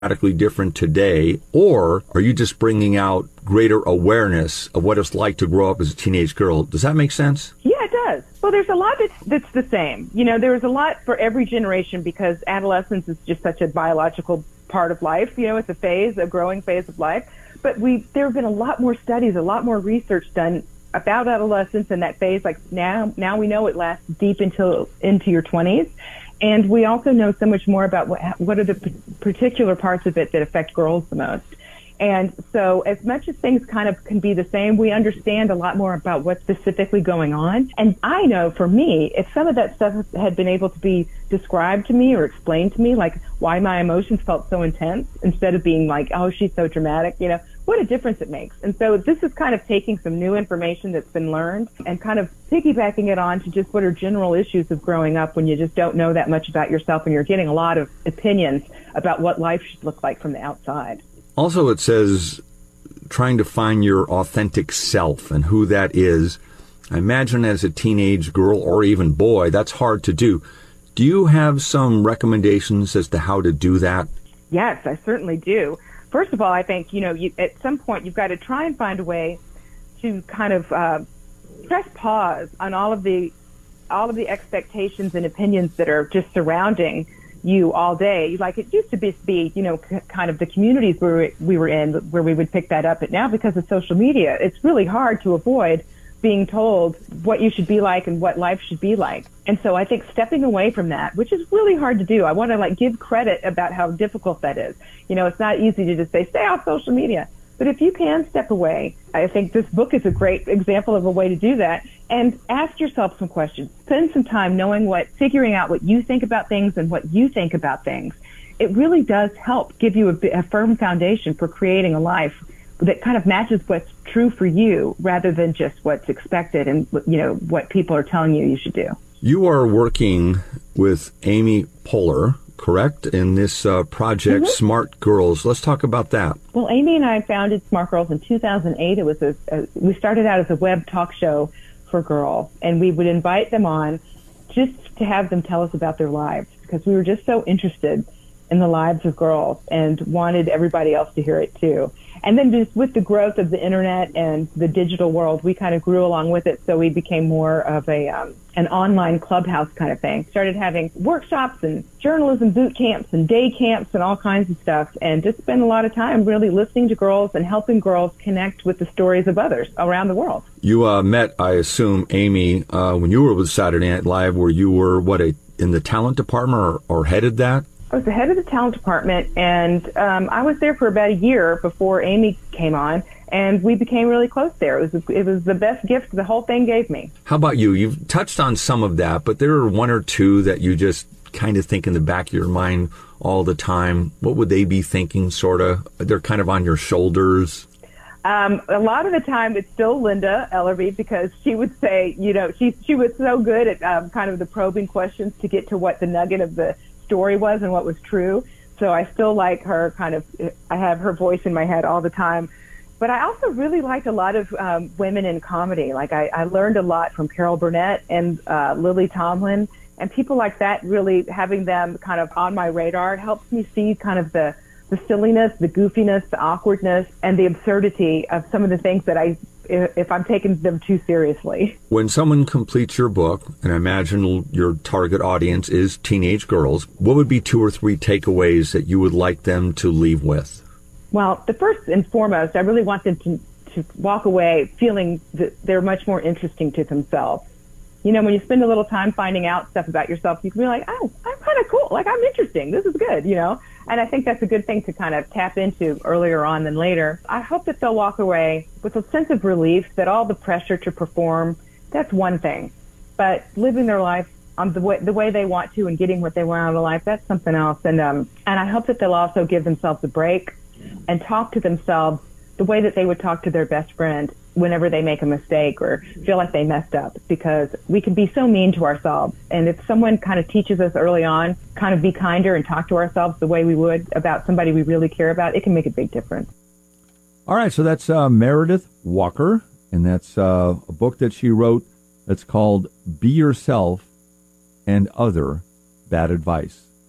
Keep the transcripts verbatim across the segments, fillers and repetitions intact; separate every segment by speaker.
Speaker 1: radically different today, or are you just bringing out greater awareness of what it's like to grow up as a teenage girl? Does that make sense?
Speaker 2: Yeah, it does. Well, there's a lot that's, that's the same. You know, there's a lot for every generation because adolescence is just such a biological part of life. You know, it's a phase, a growing phase of life. But we there have been a lot more studies, a lot more research done about adolescence and that phase. Like now, now we know it lasts deep into into your twenties. And we also know so much more about what, what are the p- particular parts of it that affect girls the most. And so as much as things kind of can be the same, we understand a lot more about what's specifically going on. And I know for me, if some of that stuff had been able to be described to me or explained to me, like why my emotions felt so intense instead of being like, oh, she's so dramatic, you know, what a difference it makes. And so this is kind of taking some new information that's been learned and kind of piggybacking it on to just what are general issues of growing up when you just don't know that much about yourself and you're getting a lot of opinions about what life should look like from the outside.
Speaker 1: Also, it says trying to find your authentic self and who that is. I imagine as a teenage girl or even boy, that's hard to do. Do you have some recommendations as to how to do that?
Speaker 2: Yes, I certainly do. First of all, I think, you know, you, at some point you've got to try and find a way to kind of uh, press pause on all of the all of the expectations and opinions that are just surrounding you all day. Like it used to be, be you know, c- kind of the communities where we were in where we would pick that up. But now because of social media, it's really hard to avoid being told what you should be like and what life should be like. And so I think stepping away from that, which is really hard to do, I want to like give credit about how difficult that is. You know, it's not easy to just say, stay off social media. But if you can step away, I think this book is a great example of a way to do that. And ask yourself some questions. Spend some time knowing what, figuring out what you think about things and what you think about things. It really does help give you a, a firm foundation for creating a life that kind of matches what's true for you rather than just what's expected and, you know, what people are telling you you should do.
Speaker 1: You are working with Amy Poehler, correct, in this uh, project, mm-hmm. Smart Girls. Let's talk about that.
Speaker 2: Well, Amy and I founded Smart Girls in two thousand eight. It was a, a we started out as a web talk show for girls, and we would invite them on just to have them tell us about their lives because we were just so interested in the lives of girls and wanted everybody else to hear it too. And then just with the growth of the internet and the digital world, we kind of grew along with it. So we became more of a um, an online clubhouse kind of thing. Started having workshops and journalism boot camps and day camps and all kinds of stuff. And just spent a lot of time really listening to girls and helping girls connect with the stories of others around the world.
Speaker 1: You uh, met, I assume, Amy, uh, when you were with Saturday Night Live, where you were, what, a, in the talent department or, or headed that?
Speaker 2: I was the head of the talent department, and um, I was there for about a year before Amy came on, and we became really close there. It was it was the best gift the whole thing gave me.
Speaker 1: How about you? You've touched on some of that, but there are one or two that you just kind of think in the back of your mind all the time. What would they be thinking, sort of? They're kind of on your shoulders.
Speaker 2: Um, a lot of the time, it's still Linda Ellerbee because she would say, you know, she she was so good at um, kind of the probing questions to get to what the nugget of the story was and what was true. So I still like her kind of, I have her voice in my head all the time. But I also really liked a lot of um, women in comedy. Like I, I learned a lot from Carol Burnett and uh, Lily Tomlin and people like that. Really having them kind of on my radar, it helps me see kind of the, the silliness, the goofiness, the awkwardness, and the absurdity of some of the things that I, if I'm taking them too seriously.
Speaker 1: When someone completes your book, and I imagine your target audience is teenage girls, what would be two or three takeaways that you would like them to leave with?
Speaker 2: Well, the first and foremost, I really want them to, to walk away feeling that they're much more interesting to themselves. You know, when you spend a little time finding out stuff about yourself, you can be like, oh, I'm kind of cool. Like, I'm interesting. This is good, you know? And I think that's a good thing to kind of tap into earlier on than later. I hope that they'll walk away with a sense of relief that all the pressure to perform, that's one thing. But living their life on the way, the way they want to and getting what they want out of life, that's something else. And, um, and I hope that they'll also give themselves a break and talk to themselves the way that they would talk to their best friend whenever they make a mistake or feel like they messed up, because we can be so mean to ourselves. And if someone kind of teaches us early on, kind of be kinder and talk to ourselves the way we would about somebody we really care about, it can make a big difference.
Speaker 1: All right, so that's uh, Meredith Walker, and that's uh, a book that she wrote that's called Be Yourself and Other Bad Advice.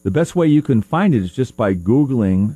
Speaker 1: the best way you can find it is just by Googling